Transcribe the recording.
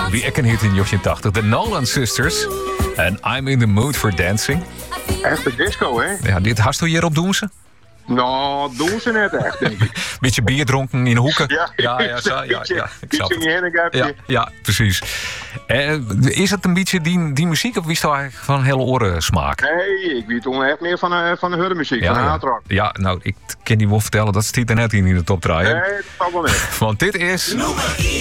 Wie ik een hit in 80. De Nolan Sisters. En I'm in the mood for dancing. Echte disco, hè? Ja, dit hast u hierop doen ze? Nou, doen ze net echt, denk ik. Beetje bier dronken in de hoeken. Ja, Ik snap het. Ja, precies. Is het een beetje die muziek of wie is het eigenlijk van hele oren smaak? Nee, ik weet toen echt meer van de hurdenmuziek, van de hardrock. Ja, nou, ik kan die wel vertellen, dat stiet er net in de top draaien. Nee, dat zal wel niet. Want dit is...